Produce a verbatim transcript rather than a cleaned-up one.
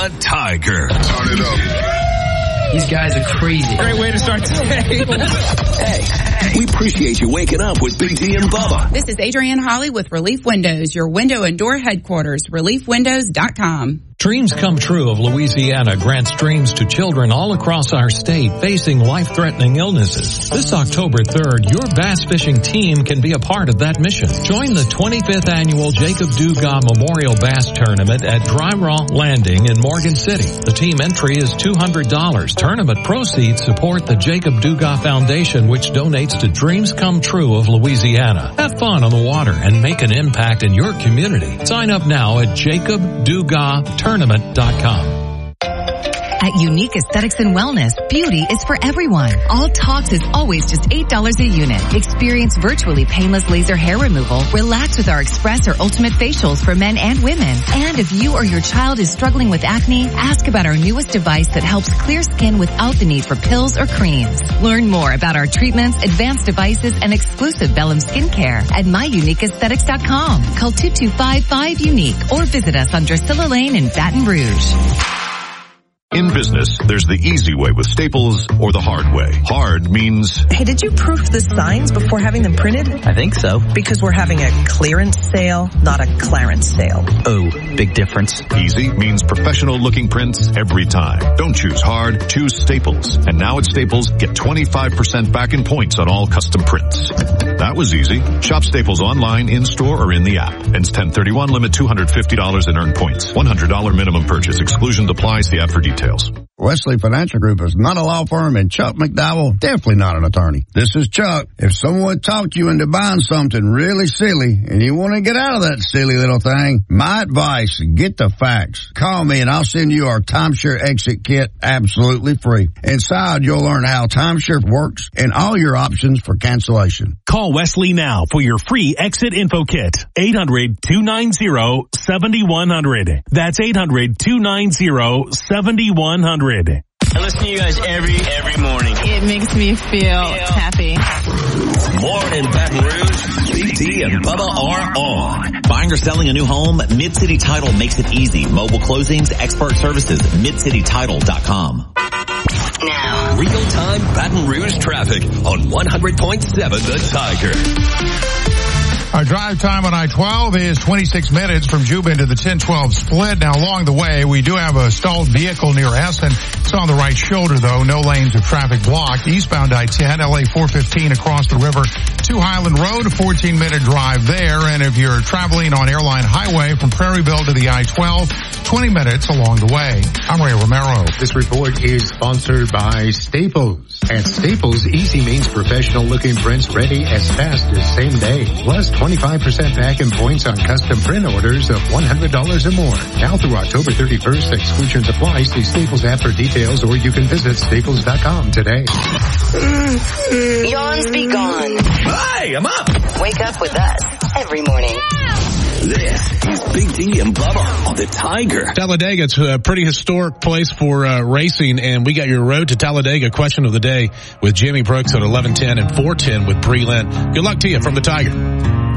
The Tiger. Turn it up. These guys are crazy. Great way to start today. Hey, we appreciate you waking up with Big T and Bubba. This is Adrienne Holly with Relief Windows, your window and door headquarters, relief windows dot com. Dreams Come True of Louisiana grants dreams to children all across our state facing life-threatening illnesses. This October third, your bass fishing team can be a part of that mission. Join the twenty-fifth Annual Jacob Dugas Memorial Bass Tournament at Dry Raw Landing in Morgan City. The team entry is two hundred dollars. Tournament proceeds support the Jacob Dugas Foundation, which donates to Dreams Come True of Louisiana. Have fun on the water and make an impact in your community. Sign up now at jacob dugas tournament dot com. At Unique Aesthetics and Wellness, beauty is for everyone. All Talks is always just eight dollars a unit. Experience virtually painless laser hair removal. Relax with our Express or Ultimate facials for men and women. And if you or your child is struggling with acne, ask about our newest device that helps clear skin without the need for pills or creams. Learn more about our treatments, advanced devices, and exclusive Bellum skincare at my unique aesthetics dot com. Call two two five five UNIQUE or visit us on Drusilla Lane in Baton Rouge. In business, there's the easy way with Staples or the hard way. Hard means... Hey, did you proof the signs before having them printed? I think so. Because we're having a clearance sale, not a clarence sale. Oh, big difference. Easy means professional-looking prints every time. Don't choose hard, choose Staples. And now at Staples, get twenty-five percent back in points on all custom prints. That was easy. Shop Staples online, in-store, or in the app. Ends ten thirty-one, limit two hundred fifty dollars in earned points. one hundred dollars minimum purchase. Exclusion applies. The app for details. Wesley Financial Group is not a law firm, and Chuck McDowell, definitely not an attorney. This is Chuck. If someone talked you into buying something really silly and you want to get out of that silly little thing, my advice, get the facts. Call me and I'll send you our timeshare exit kit absolutely free. Inside, you'll learn how timeshare works and all your options for cancellation. Call Wesley now for your free exit info kit. eight hundred, two nine zero, seven one zero zero. That's eight hundred, two nine zero, seven one zero zero. I listen to you guys every, every morning. It makes me feel happy. More in Baton Rouge, Big T and Bubba are on. Buying or selling a new home, Mid-City Title makes it easy. Mobile closings, expert services, mid city title dot com. Now, real-time Baton Rouge traffic on one hundred point seven The Tiger. Our drive time on I twelve is twenty-six minutes from Jubin to the ten twelve split. Now, along the way, we do have a stalled vehicle near Essen. It's on the right shoulder, though. No lanes of traffic blocked. Eastbound I ten, L A four fifteen across the river to Highland Road, a fourteen minute drive there. And if you're traveling on Airline Highway from Prairieville to the I twelve, twenty minutes along the way. I'm Ray Romero. This report is sponsored by Staples. At Staples, easy means professional-looking prints ready as fast as same day. Plus twenty-five percent back in points on custom print orders of one hundred dollars or more. Now through October thirty-first, exclusions apply. See Staples app for details, or you can visit staples dot com today. Yawns be gone. Hi, I'm up. Wake up with us every morning. This is Big T and Bubba on the Tiger. Talladega, it's a pretty historic place for uh, racing, and we got your Road to Talladega question of the day with Jimmy Brooks at eleven ten and four ten with Bree Lynn. Good luck to you from the Tiger.